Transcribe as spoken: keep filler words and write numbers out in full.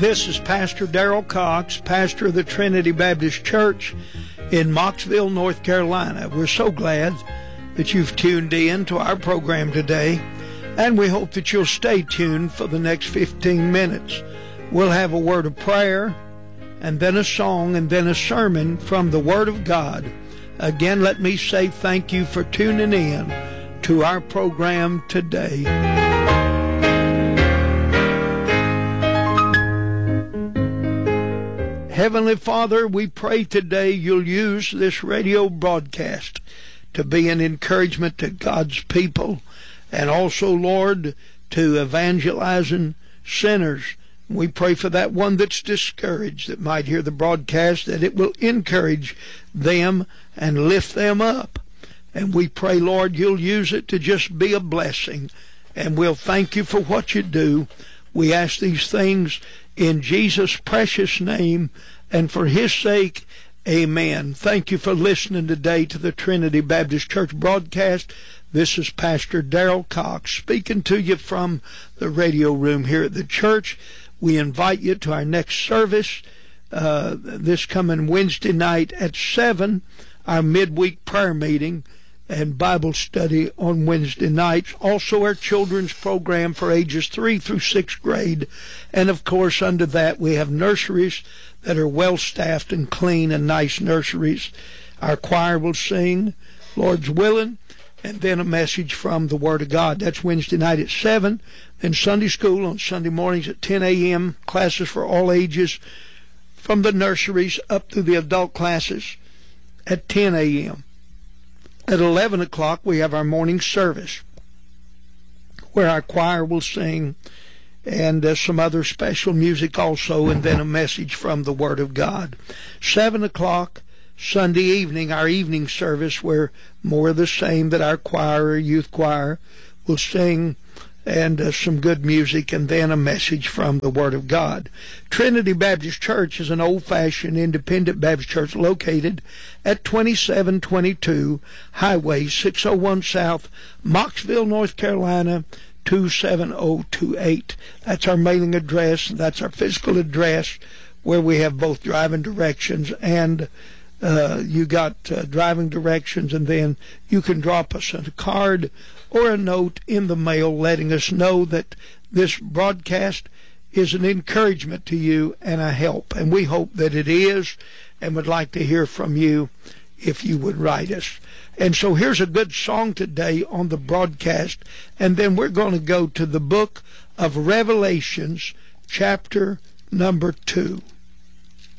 This is Pastor Darrell Cox, pastor of the Trinity Baptist Church in Mocksville, North Carolina. We're so glad that you've tuned in to our program today, and we hope that you'll stay tuned for the next fifteen minutes. We'll have a word of prayer, and then a song, and then a sermon from the Word of God. Again, let me say thank you for tuning in to our program today. Heavenly Father, we pray today you'll use this radio broadcast to be an encouragement to God's people, and also, Lord, to evangelizing sinners. We pray for that one that's discouraged that might hear the broadcast, that it will encourage them and lift them up. And we pray, Lord, you'll use it to just be a blessing, and we'll thank you for what you do. We ask these things in Jesus' precious name, and for his sake, amen. Thank you for listening today to the Trinity Baptist Church broadcast. This is Pastor Darrell Cox speaking to you from the radio room here at the church. We invite you to our next service uh, this coming Wednesday night at seven, our midweek prayer meeting and Bible study on Wednesday nights. Also our children's program for ages three through sixth grade. And of course under that we have nurseries that are well staffed and clean and nice nurseries. Our choir will sing, Lord's willing, and then a message from the Word of God. That's Wednesday night at seven. Then Sunday school on Sunday mornings at ten a.m. Classes for all ages from the nurseries up through the adult classes at ten a.m. At eleven o'clock, we have our morning service where our choir will sing and uh, some other special music also, and then a message from the Word of God. seven o'clock, Sunday evening, our evening service, where more of the same, that our choir or youth choir will sing and uh, some good music, and then a message from the Word of God. Trinity Baptist Church is an old-fashioned independent Baptist church located at twenty-seven twenty-two Highway six oh one South, Mocksville, North Carolina, two seven oh two eight. That's our mailing address. That's our physical address, where we have both driving directions and uh, you got uh, driving directions, and then you can drop us a card or a note in the mail letting us know that this broadcast is an encouragement to you and a help. And we hope that it is, and would like to hear from you if you would write us. And so here's a good song today on the broadcast, and then we're going to go to the book of Revelations, chapter number two.